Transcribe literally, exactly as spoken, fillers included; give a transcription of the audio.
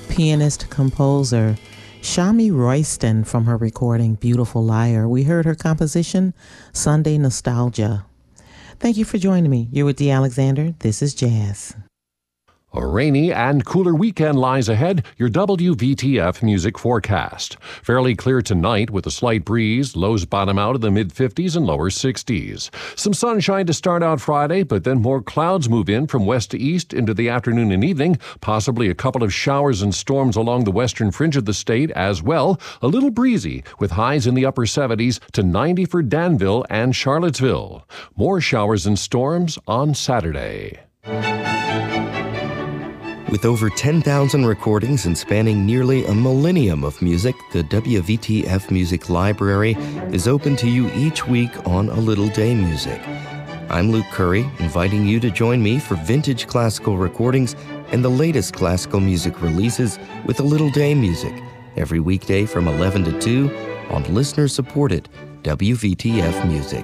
pianist-composer Shami Royston from her recording Beautiful Liar. We heard her composition, Sunday Nostalgia. Thank you for joining me. You're with Dee Alexander. This is Jazz. A rainy and cooler weekend lies ahead. Your W V T F music forecast. Fairly clear tonight with a slight breeze. Lows bottom out in the mid-fifties and lower sixties. Some sunshine to start out Friday, but then more clouds move in from west to east into the afternoon and evening. Possibly a couple of showers and storms along the western fringe of the state as well. A little breezy with highs in the upper seventies to ninety for Danville and Charlottesville. More showers and storms on Saturday. With over ten thousand recordings and spanning nearly a millennium of music, the W V T F Music Library is open to you each week on A Little Day Music. I'm Luke Curry, inviting you to join me for vintage classical recordings and the latest classical music releases with A Little Day Music, every weekday from eleven to two on listener-supported W V T F Music.